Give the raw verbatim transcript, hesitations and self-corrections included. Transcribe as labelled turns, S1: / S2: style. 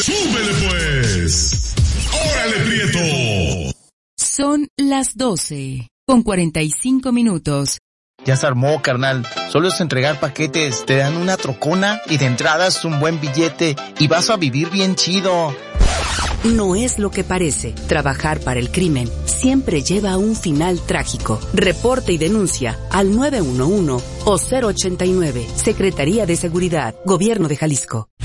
S1: ¡Súbele pues! ¡Órale, Prieto!
S2: Son las doce, con cuarenta y cinco minutos.
S3: Ya se armó, carnal. Solo es entregar paquetes, te dan una trocona y de entradas un buen billete y vas a vivir bien chido.
S4: No es lo que parece. Trabajar para el crimen siempre lleva a un final trágico. Reporte y denuncia al nueve uno uno o cero ochenta y nueve. Secretaría de Seguridad, Gobierno de Jalisco.